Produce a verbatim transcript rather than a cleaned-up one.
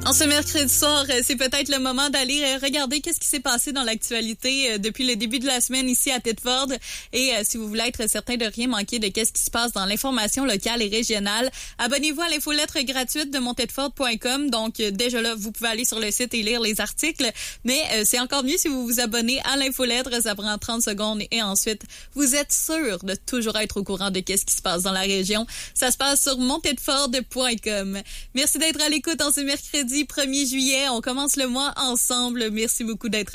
En ce mercredi soir, c'est peut-être le moment d'aller regarder qu'est-ce qui s'est passé dans l'actualité depuis le début de la semaine ici à Thetford. Et euh, si vous voulez être certain de rien manquer de qu'est-ce qui se passe dans l'information locale et régionale, abonnez-vous à l'infolettre gratuite de mon thetford point com. Donc euh, déjà là, vous pouvez aller sur le site et lire les articles. Mais euh, c'est encore mieux si vous vous abonnez à l'infolettre. Ça prend trente secondes et ensuite, vous êtes sûr de toujours être au courant de qu'est-ce qui se passe dans la région. Ça se passe sur mon thetford point com. Merci d'être à l'écoute en ce mercredi premier juillet. On commence le mois ensemble. Merci beaucoup d'être